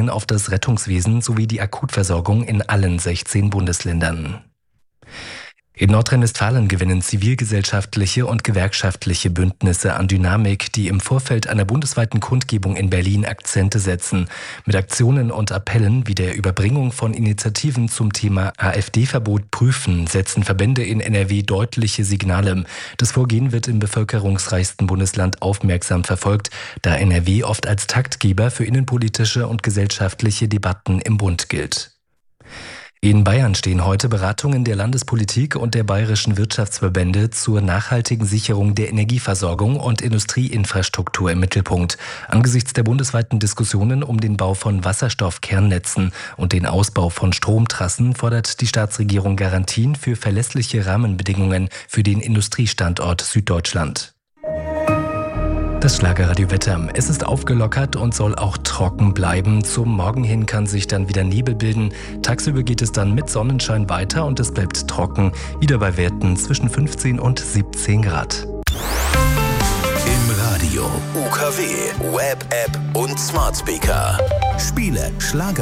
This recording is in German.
Auswirkungen auf das Rettungswesen sowie die Akutversorgung in allen 16 Bundesländern. In Nordrhein-Westfalen gewinnen zivilgesellschaftliche und gewerkschaftliche Bündnisse an Dynamik, die im Vorfeld einer bundesweiten Kundgebung in Berlin Akzente setzen. Mit Aktionen und Appellen wie der Überbringung von Initiativen zum Thema AfD-Verbot prüfen, setzen Verbände in NRW deutliche Signale. Das Vorgehen wird im bevölkerungsreichsten Bundesland aufmerksam verfolgt, da NRW oft als Taktgeber für innenpolitische und gesellschaftliche Debatten im Bund gilt. In Bayern stehen heute Beratungen der Landespolitik und der bayerischen Wirtschaftsverbände zur nachhaltigen Sicherung der Energieversorgung und Industrieinfrastruktur im Mittelpunkt. Angesichts der bundesweiten Diskussionen um den Bau von Wasserstoffkernnetzen und den Ausbau von Stromtrassen fordert die Staatsregierung Garantien für verlässliche Rahmenbedingungen für den Industriestandort Süddeutschland. Das Schlagerradio-Wetter. Es ist aufgelockert und soll auch trocken bleiben. Zum Morgen hin kann sich dann wieder Nebel bilden. Tagsüber geht es dann mit Sonnenschein weiter und es bleibt trocken. Wieder bei Werten zwischen 15 und 17 Grad. Im Radio, UKW, Web-App und Smart Speaker. Spiele, Schlager.